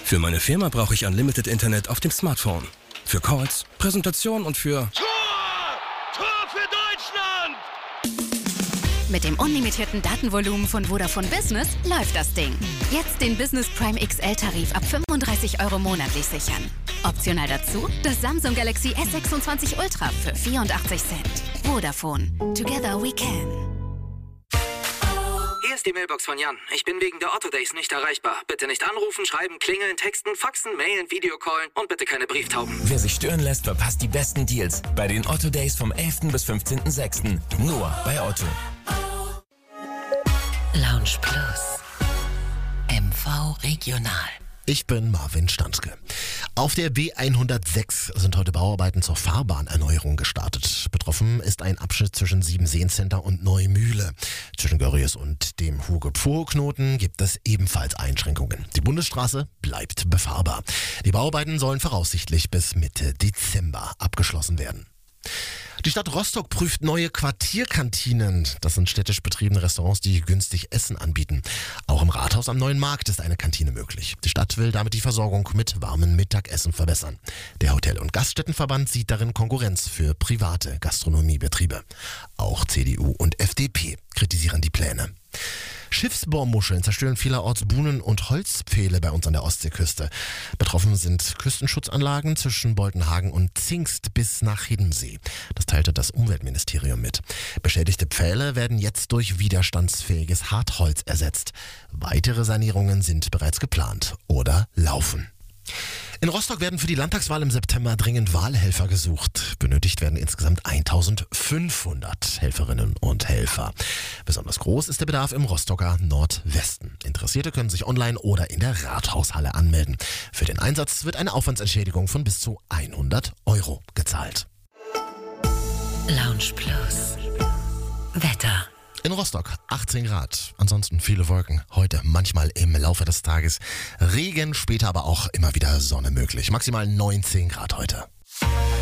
Für meine Firma brauche ich Unlimited Internet auf dem Smartphone. Für Calls, Präsentationen und für... Tor für Deutschland! Mit dem unlimitierten Datenvolumen von Vodafone Business läuft das Ding. Jetzt den Business Prime XL-Tarif ab 35 € monatlich sichern. Optional dazu das Samsung Galaxy S26 Ultra für 84 Cent. Vodafone. Together we can. Hier ist die Mailbox von Jan. Ich bin wegen der Otto Days nicht erreichbar. Bitte nicht anrufen, schreiben, klingeln, texten, faxen, mailen, Videocallen und bitte keine Brieftauben. Wer sich stören lässt, verpasst die besten Deals bei den Otto Days vom 11. bis 15.06. Nur bei Otto. Lounge Plus. MV Regional. Ich bin Marvin Stanzke. Auf der B106 sind heute Bauarbeiten zur Fahrbahnerneuerung gestartet. Betroffen ist ein Abschnitt zwischen Siebenseencenter und Neumühle. Zwischen Görries und dem Hugo-Pfuhl-Knoten gibt es ebenfalls Einschränkungen. Die Bundesstraße bleibt befahrbar. Die Bauarbeiten sollen voraussichtlich bis Mitte Dezember abgeschlossen werden. Die Stadt Rostock prüft neue Quartierkantinen. Das sind städtisch betriebene Restaurants, die günstig Essen anbieten. Auch im Rathaus am Neuen Markt ist eine Kantine möglich. Die Stadt will damit die Versorgung mit warmem Mittagessen verbessern. Der Hotel- und Gaststättenverband sieht darin Konkurrenz für private Gastronomiebetriebe. Auch CDU und FDP kritisieren die Pläne. Schiffsbohrmuscheln zerstören vielerorts Buhnen und Holzpfähle bei uns an der Ostseeküste. Betroffen sind Küstenschutzanlagen zwischen Boltenhagen und Zingst bis nach Hiddensee. Das teilte das Umweltministerium mit. Beschädigte Pfähle werden jetzt durch widerstandsfähiges Hartholz ersetzt. Weitere Sanierungen sind bereits geplant oder laufen. In Rostock werden für die Landtagswahl im September dringend Wahlhelfer gesucht. Benötigt werden insgesamt 1500 Helferinnen und Helfer. Besonders groß ist der Bedarf im Rostocker Nordwesten. Interessierte können sich online oder in der Rathaushalle anmelden. Für den Einsatz wird eine Aufwandsentschädigung von bis zu 100 € gezahlt. Lounge Plus. Wetter. In Rostock 18 Grad, ansonsten viele Wolken. Heute manchmal im Laufe des Tages Regen, später aber auch immer wieder Sonne möglich. Maximal 19 Grad heute.